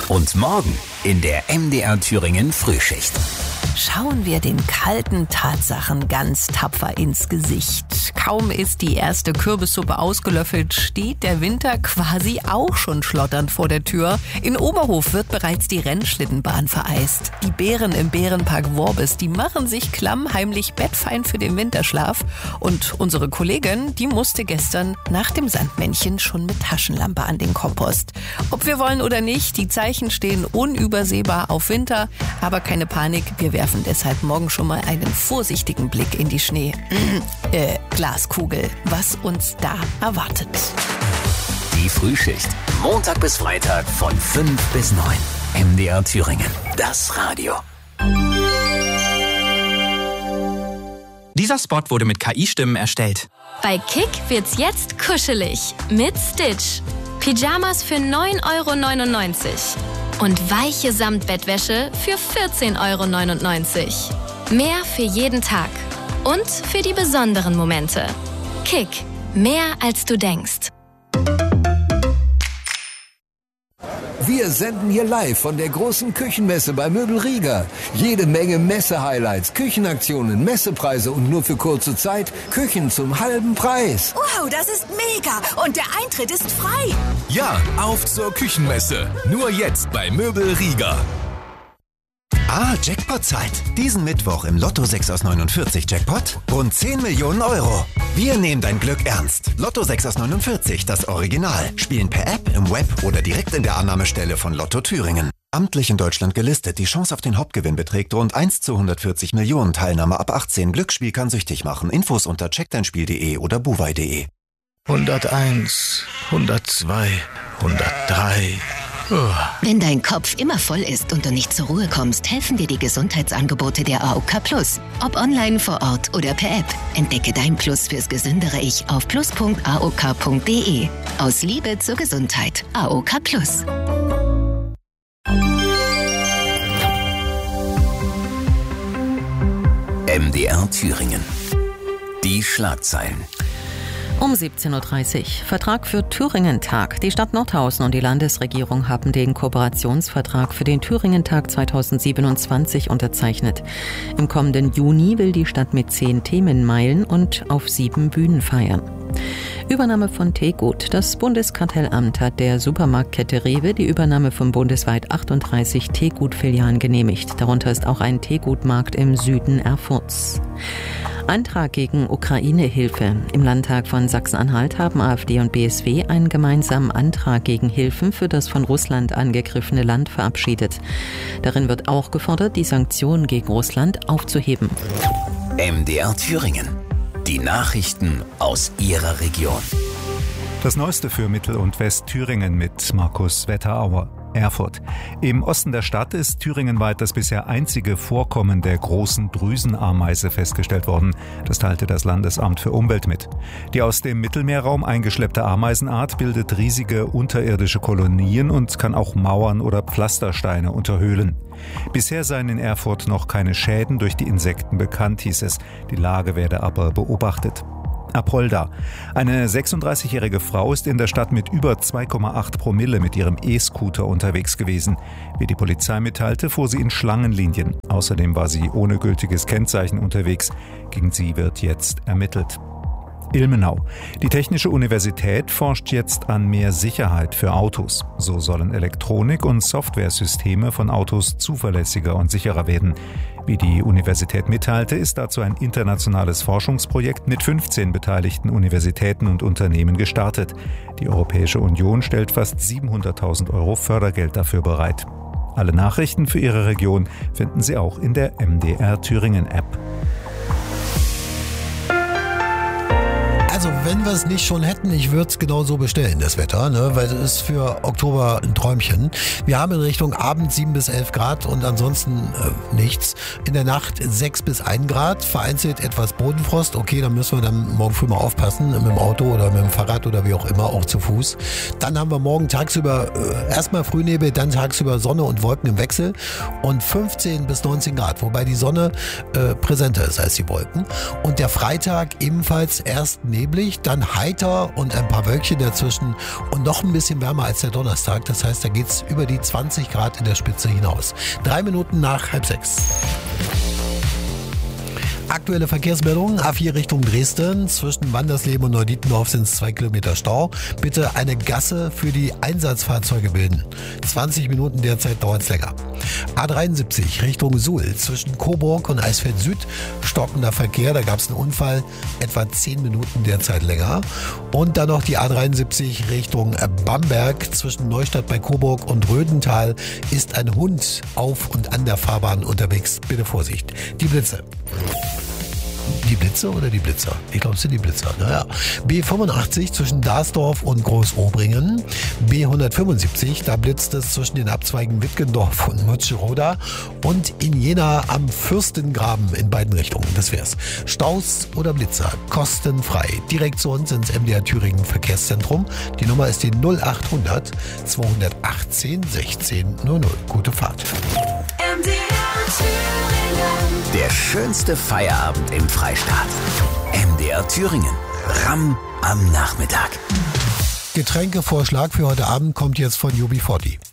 Und morgen in der MDR Thüringen Frühschicht. Schauen wir den kalten Tatsachen ganz tapfer ins Gesicht. Kaum ist die erste Kürbissuppe ausgelöffelt, steht der Winter quasi auch schon schlotternd vor der Tür. In Oberhof wird bereits die Rennschlittenbahn vereist. Die Bären im Bärenpark Worbis, die machen sich klammheimlich bettfein für den Winterschlaf. Und unsere Kollegin, die musste gestern nach dem Sandmännchen schon mit Taschenlampe an den Kompost. Ob wir wollen oder nicht, die Zeichen stehen unübersehbar auf Winter. Aber keine Panik, wir werfen deshalb morgen schon mal einen vorsichtigen Blick in die Glaskugel, was uns da erwartet. Die Frühschicht. Montag bis Freitag von 5 bis 9. MDR Thüringen. Das Radio. Dieser Spot wurde mit KI-Stimmen erstellt. Bei Kick wird's jetzt kuschelig mit Stitch. Pyjamas für 9,99 € und weiche Samtbettwäsche für 14,99 €. Mehr für jeden Tag und für die besonderen Momente. Kick, mehr als du denkst. Wir senden hier live von der großen Küchenmesse bei Möbel Rieger. Jede Menge Messe-Highlights, Küchenaktionen, Messepreise und nur für kurze Zeit Küchen zum halben Preis. Wow, das ist mega! Und der Eintritt ist frei. Ja, auf zur Küchenmesse. Nur jetzt bei Möbel Rieger. Jackpot-Zeit. Diesen Mittwoch im Lotto 6 aus 49 Jackpot rund 10 Millionen €. Wir nehmen dein Glück ernst. Lotto 6 aus 49, das Original. Spielen per App, im Web oder direkt in der Annahmestelle von Lotto Thüringen. Amtlich in Deutschland gelistet. Die Chance auf den Hauptgewinn beträgt rund 1 zu 140 Millionen. Teilnahme ab 18. Glücksspiel kann süchtig machen. Infos unter checkdeinspiel.de oder buwei.de. 101, 102, 103... Wenn dein Kopf immer voll ist und du nicht zur Ruhe kommst, helfen dir die Gesundheitsangebote der AOK Plus. Ob online, vor Ort oder per App. Entdecke dein Plus fürs gesündere Ich auf plus.aok.de. Aus Liebe zur Gesundheit. AOK Plus. MDR Thüringen. Die Schlagzeilen. Um 17.30 Uhr. Vertrag für Thüringen-Tag. Die Stadt Nordhausen und die Landesregierung haben den Kooperationsvertrag für den Thüringen-Tag 2027 unterzeichnet. Im kommenden Juni will die Stadt mit 10 Themenmeilen und auf 7 Bühnen feiern. Übernahme von Teegut. Das Bundeskartellamt hat der Supermarktkette Rewe die Übernahme von bundesweit 38 Teegut-Filialen genehmigt. Darunter ist auch ein Teegutmarkt im Süden Erfurts. Antrag gegen Ukraine-Hilfe. Im Landtag von Sachsen-Anhalt haben AfD und BSW einen gemeinsamen Antrag gegen Hilfen für das von Russland angegriffene Land verabschiedet. Darin wird auch gefordert, die Sanktionen gegen Russland aufzuheben. MDR Thüringen. Die Nachrichten aus Ihrer Region. Das Neueste für Mittel- und Westthüringen mit Markus Wetterauer. Erfurt. Im Osten der Stadt ist thüringenweit das bisher einzige Vorkommen der großen Drüsenameise festgestellt worden. Das teilte das Landesamt für Umwelt mit. Die aus dem Mittelmeerraum eingeschleppte Ameisenart bildet riesige unterirdische Kolonien und kann auch Mauern oder Pflastersteine unterhöhlen. Bisher seien in Erfurt noch keine Schäden durch die Insekten bekannt, hieß es. Die Lage werde aber beobachtet. Apolda. Eine 36-jährige Frau ist in der Stadt mit über 2,8 Promille mit ihrem E-Scooter unterwegs gewesen. Wie die Polizei mitteilte, fuhr sie in Schlangenlinien. Außerdem war sie ohne gültiges Kennzeichen unterwegs. Gegen sie wird jetzt ermittelt. Ilmenau. Die Technische Universität forscht jetzt an mehr Sicherheit für Autos. So sollen Elektronik- und Softwaresysteme von Autos zuverlässiger und sicherer werden. Wie die Universität mitteilte, ist dazu ein internationales Forschungsprojekt mit 15 beteiligten Universitäten und Unternehmen gestartet. Die Europäische Union stellt fast 700.000 € Fördergeld dafür bereit. Alle Nachrichten für Ihre Region finden Sie auch in der MDR Thüringen App. Also wenn wir es nicht schon hätten, ich würde es genau so bestellen, das Wetter, ne? Weil es ist für Oktober ein Träumchen. Wir haben in Richtung Abend 7 bis 11 Grad und ansonsten nichts. In der Nacht 6 bis 1 Grad, vereinzelt etwas Bodenfrost. Okay, dann müssen wir dann morgen früh mal aufpassen, mit dem Auto oder mit dem Fahrrad oder wie auch immer, auch zu Fuß. Dann haben wir morgen tagsüber erstmal Frühnebel, dann tagsüber Sonne und Wolken im Wechsel und 15 bis 19 Grad, wobei die Sonne präsenter ist als die Wolken. Und der Freitag ebenfalls erst Nebel neblig, dann heiter und ein paar Wölkchen dazwischen und noch ein bisschen wärmer als der Donnerstag. Das heißt, da geht's über die 20 Grad in der Spitze hinaus. 3 Minuten nach 5:30. Aktuelle Verkehrsmeldungen, A4 Richtung Dresden, zwischen Wandersleben und Neudietendorf sind es 2 Kilometer Stau. Bitte eine Gasse für die Einsatzfahrzeuge bilden. 20 Minuten derzeit dauert es länger. A73 Richtung Suhl, zwischen Coburg und Eisfeld Süd, stockender Verkehr, da gab es einen Unfall, etwa 10 Minuten derzeit länger. Und dann noch die A73 Richtung Bamberg, zwischen Neustadt bei Coburg und Rödental ist ein Hund auf und an der Fahrbahn unterwegs. Bitte Vorsicht. Die Blitze. Die Blitze oder die Blitzer? Ich glaube, es sind die Blitzer. Naja. B85 zwischen Darsdorf und Großobringen. B175, da blitzt es zwischen den Abzweigen Wittgendorf und Mutscheroda. Und in Jena am Fürstengraben in beiden Richtungen. Das wär's. Staus oder Blitzer, kostenfrei. Direkt zu uns ins MDR Thüringen Verkehrszentrum. Die Nummer ist die 0800 218 16 00. Gute Fahrt. MDR Thüringen. Der schönste Feierabend im Freistaat. MDR Thüringen. Ramm am Nachmittag. Getränkevorschlag für heute Abend kommt jetzt von UB40.